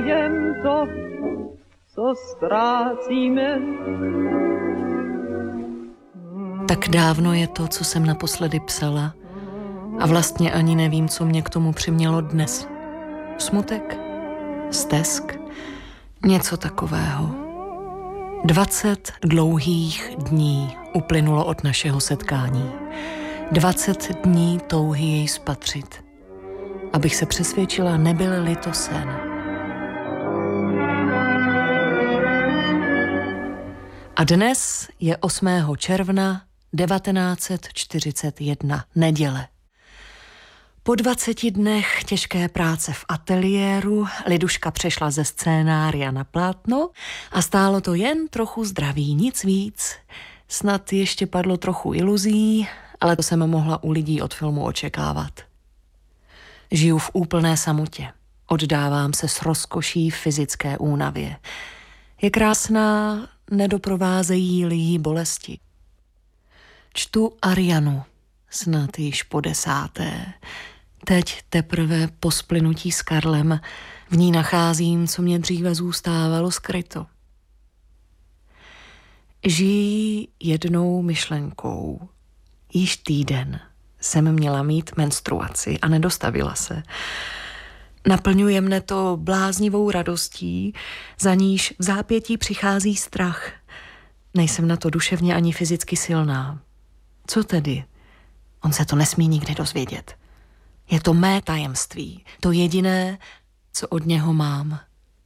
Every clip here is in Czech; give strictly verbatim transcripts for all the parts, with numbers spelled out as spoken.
jen to, co ztrácíme. Tak dávno je to, co jsem naposledy psala a vlastně ani nevím, co mě k tomu přimělo dnes. Smutek? Stesk? Něco takového. Dvacet dlouhých dní uplynulo od našeho setkání. Dvacet dní touhy jej spatřit. Abych se přesvědčila, nebyl-li to sen. A dnes je osmého června devatenáct set čtyřicet jedna, neděle. Po dvaceti dnech těžké práce v ateliéru Liduška přešla ze scénária na plátno a stálo to jen trochu zdraví, nic víc. Snad ještě padlo trochu iluzí, ale to jsem mohla u lidí od filmu očekávat. Žiju v úplné samotě. Oddávám se s rozkoší fyzické únavě. Je krásná, nedoprovázejí-li jí bolesti. Čtu Arianu, snad již po desáté. Teď teprve po splynutí s Karlem v ní nacházím, co mě dříve zůstávalo skryto. Žijí jednou myšlenkou. Již týden jsem měla mít menstruaci a nedostavila se. Naplňuje mne to bláznivou radostí, za níž v zápětí přichází strach. Nejsem na to duševně ani fyzicky silná. Co tedy? On se to nesmí nikdy dozvědět. Je to mé tajemství, to jediné, co od něho mám.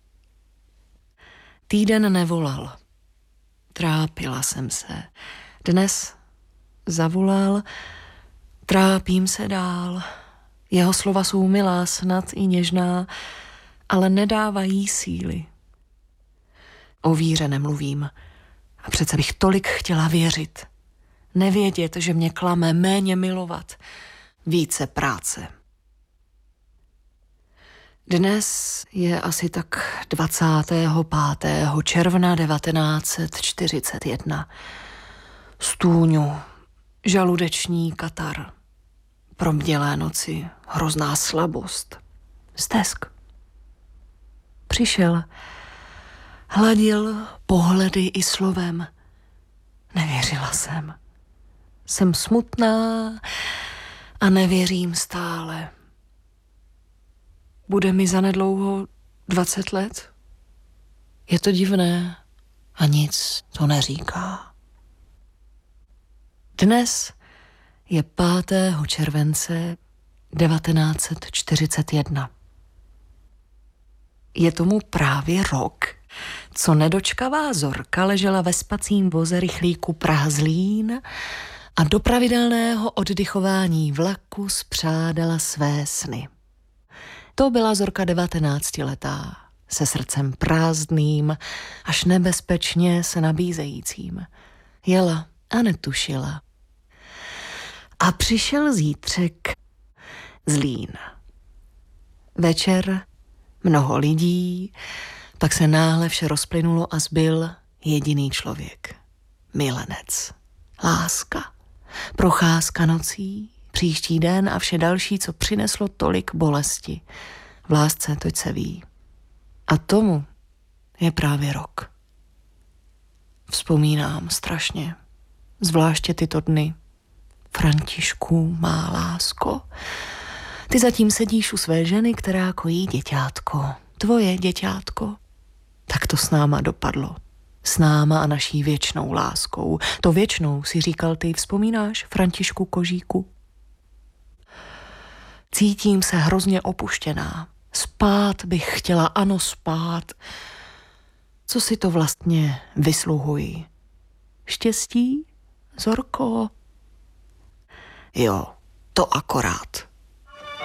Týden nevolal. Trápila jsem se. Dnes zavolal, trápím se dál. Jeho slova jsou milá, snad i něžná, ale nedávají síly. O víře nemluvím. A přece bych tolik chtěla věřit. Nevědět, že mě klame, méně milovat. Více práce. Dnes je asi tak dvacátého pátého června devatenáct set čtyřicet jedna. Stůňu, žaludeční katar, probdělé noci, hrozná slabost, stesk. Přišel, hladil pohledy i slovem. Nevěřila jsem. Jsem smutná a nevěřím stále. Bude mi zanedlouho dvacet let? Je to divné a nic to neříká. Dnes je pátého července devatenáct set čtyřicet jedna. Je tomu právě rok, co nedočkavá Zorka ležela ve spacím voze rychlíku Praha-Zlín a do pravidelného oddychování vlaku spřádala své sny. To byla Zorka devatenáctiletá, se srdcem prázdným, až nebezpečně se nabízejícím. Jela a netušila. A přišel zítřek, Zlín. Večer, mnoho lidí, pak se náhle vše rozplynulo a zbyl jediný člověk. Milenec. Láska. Procházka nocí, příští den a vše další, co přineslo tolik bolesti. V lásce toť se ví. A tomu je právě rok. Vzpomínám strašně, zvláště tyto dny. Františku, má lásko, ty zatím sedíš u své ženy, která kojí děťátko. Tvoje děťátko. Tak to s náma dopadlo. S náma a naší věčnou láskou. To věčnou si říkal ty, vzpomínáš, Františku Kožíku? Cítím se hrozně opuštěná. Spát bych chtěla, ano, spát. Co si to vlastně vysluhuji? Štěstí, Zorko? Jo, to akorát.